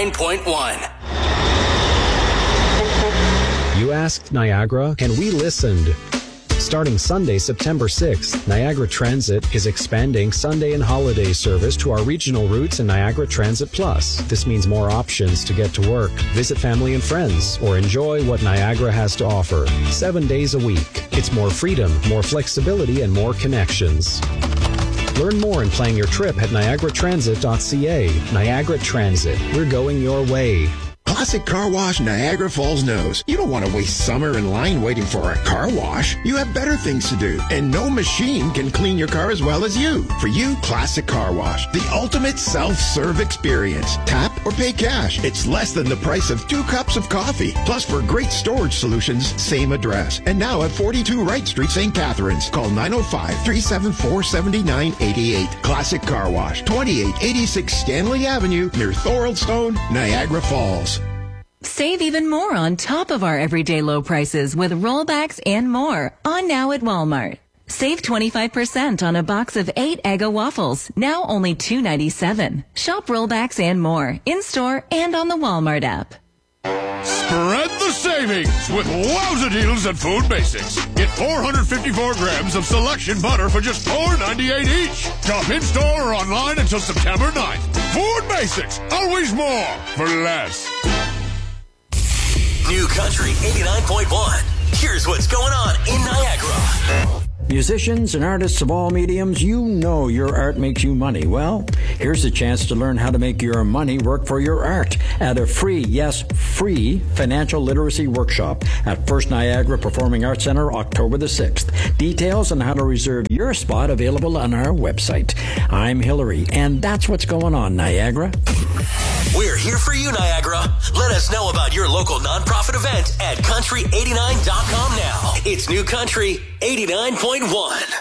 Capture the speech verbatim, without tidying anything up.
eighty-nine point one. You asked Niagara, and we listened. Starting Sunday, September sixth, Niagara Transit is expanding Sunday and holiday service to our regional routes in Niagara Transit Plus. This means more options to get to work, visit family and friends, or enjoy what Niagara has to offer. Seven days a week. It's more freedom, more flexibility, and more connections. Learn more and plan your trip at niagara transit dot c a. Niagara Transit. We're going your way. Classic Car Wash Niagara Falls knows you don't want to waste summer in line waiting for a car wash. You have better things to do, and no machine can clean your car as well as you. For you, Classic Car Wash, the ultimate self-serve experience. Tap or pay cash. It's less than the price of two cups of coffee. Plus, for great storage solutions, same address. And now at forty-two Wright Street, Saint Catharines. Call nine oh five, three seven four, seven nine eight eight. Classic Car Wash, twenty-eight eighty-six Stanley Avenue, near Thoroldstone, Niagara Falls. Save even more on top of our everyday low prices with rollbacks and more on now at Walmart. Save twenty-five percent on a box of eight Eggo waffles, now only two ninety-seven. Shop rollbacks and more in-store and on the Walmart app. Spread the savings with wowza deals at Food Basics. Get four hundred fifty-four grams of selection butter for just four ninety-eight each. Shop in-store or online until September ninth. Food Basics, always more for less. New Country eighty-nine point one. Here's what's going on in Niagara. Musicians and artists of all mediums, you know your art makes you money. Well, here's a chance to learn how to make your money work for your art at a free, yes, free financial literacy workshop at First Niagara Performing Arts Center, October the sixth. Details on how to reserve your spot available on our website. I'm Hillary, and that's what's going on, Niagara. We're here for you, Niagara. Let us know about your local nonprofit event at country eighty-nine dot com now. It's New Country eighty-nine point one.